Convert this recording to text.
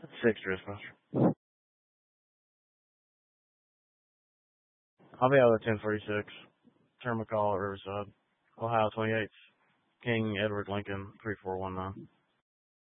6 dispatch. I'll be out at 10:46. Turn McCall at Riverside. Ohio 28th. King Edward Lincoln 3419.